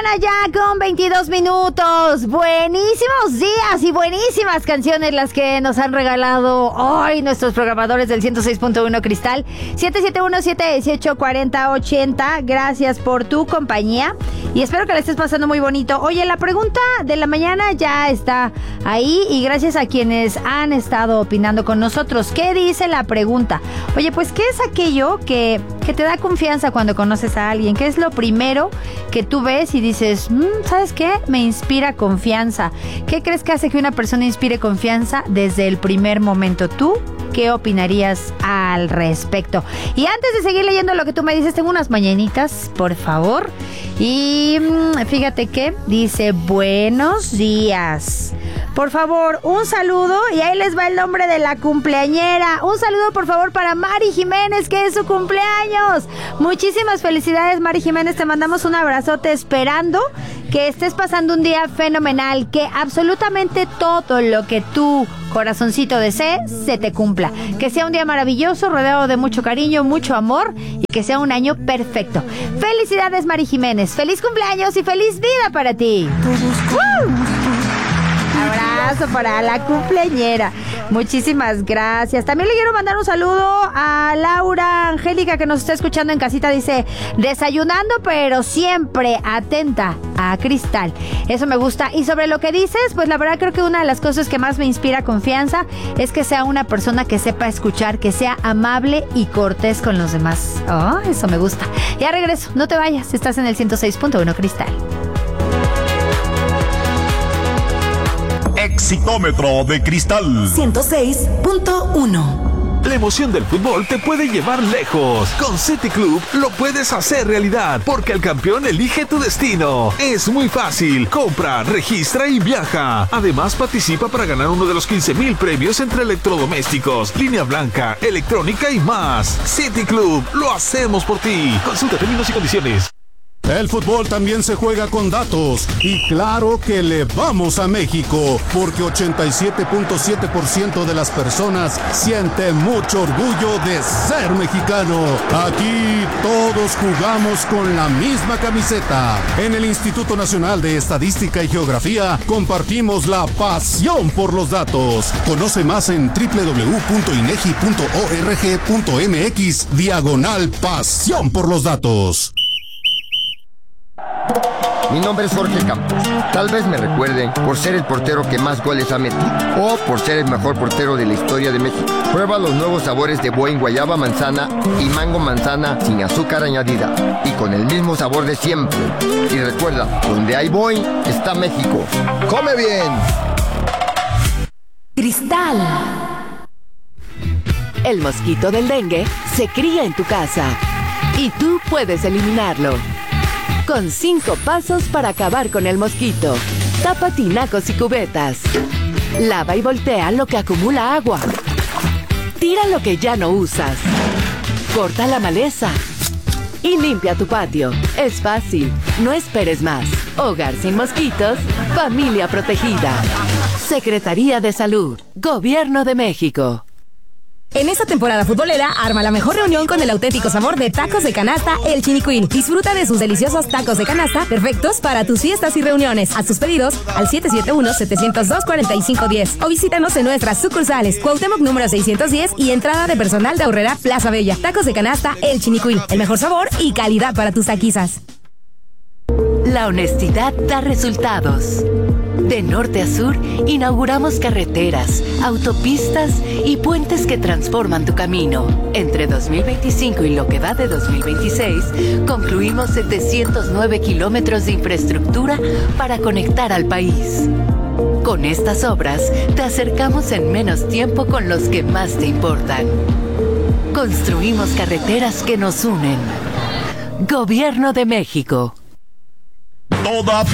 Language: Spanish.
mañana ya con 22 minutos. Buenísimos días y buenísimas canciones las que nos han regalado hoy nuestros programadores del 106.1 Cristal. 771-718-4080. Gracias por tu compañía y espero que la estés pasando muy bonito. Oye, la pregunta de la mañana ya está ahí y gracias a quienes han estado opinando con nosotros. ¿Qué dice la pregunta? Oye, pues, ¿qué es aquello que te da confianza cuando conoces a alguien? ¿Qué es lo primero que tú ves y dices, ¿sabes qué? Me inspira confianza. ¿Qué crees que hace que una persona inspire confianza desde el primer momento? ¿Tú qué opinarías al respecto? Y antes de seguir leyendo lo que tú me dices, tengo unas mañanitas, por favor. Y fíjate que dice, buenos días. Por favor, un saludo y ahí les va el nombre de la cumpleañera. Un saludo, por favor, para Mari Jiménez, que es su cumpleaños. Muchísimas felicidades, Mari Jiménez. Te mandamos un abrazote esperando que estés pasando un día fenomenal, que absolutamente todo lo que tu corazoncito desee se te cumpla. Que sea un día maravilloso, rodeado de mucho cariño, mucho amor y que sea un año perfecto. Felicidades, Mari Jiménez. Feliz cumpleaños y feliz vida para ti. Abrazo para la cumpleañera. Muchísimas gracias. También le quiero mandar un saludo a Laura Angélica, que nos está escuchando en casita. Dice, desayunando pero siempre atenta a Cristal. Eso me gusta. Y sobre lo que dices, pues la verdad creo que una de las cosas que más me inspira confianza es que sea una persona que sepa escuchar, que sea amable y cortés con los demás. Oh, eso me gusta. Ya regreso, no te vayas. Estás en el 106.1 Cristal. Exitómetro de Cristal 106.1. La emoción del fútbol te puede llevar lejos. Con City Club lo puedes hacer realidad, porque el campeón elige tu destino. Es muy fácil. Compra, registra y viaja. Además, participa para ganar uno de los 15,000 premios entre electrodomésticos, línea blanca, electrónica y más. City Club, lo hacemos por ti. Consulta términos y condiciones. El fútbol también se juega con datos y claro que le vamos a México porque 87.7% de las personas siente mucho orgullo de ser mexicano. Aquí todos jugamos con la misma camiseta. En el Instituto Nacional de Estadística y Geografía compartimos la pasión por los datos. Conoce más en www.inegi.org.mx/pasión por los datos. Mi nombre es Jorge Campos. Tal vez me recuerden por ser el portero que más goles ha metido o por ser el mejor portero de la historia de México. Prueba los nuevos sabores de Boing guayaba manzana y mango manzana sin azúcar añadida y con el mismo sabor de siempre. Y recuerda, donde hay Boing está México. ¡Come bien! Cristal. El mosquito del dengue se cría en tu casa y tú puedes eliminarlo. Con 5 pasos para acabar con el mosquito. Tapa tinacos y cubetas. Lava y voltea lo que acumula agua. Tira lo que ya no usas. Corta la maleza. Y limpia tu patio. Es fácil. No esperes más. Hogar sin mosquitos. Familia protegida. Secretaría de Salud. Gobierno de México. En esta temporada futbolera, arma la mejor reunión con el auténtico sabor de tacos de canasta El Chinicuil. Disfruta de sus deliciosos tacos de canasta, perfectos para tus fiestas y reuniones. Haz tus pedidos al 771-702-4510 o visítanos en nuestras sucursales Cuauhtémoc número 610 y entrada de personal de Aurrera Plaza Bella. Tacos de canasta El Chinicuil, el mejor sabor y calidad para tus taquizas. La honestidad da resultados. De norte a sur, inauguramos carreteras, autopistas y puentes que transforman tu camino. Entre 2025 y lo que va de 2026, concluimos 709 kilómetros de infraestructura para conectar al país. Con estas obras, te acercamos en menos tiempo con los que más te importan. Construimos carreteras que nos unen. Gobierno de México. Toda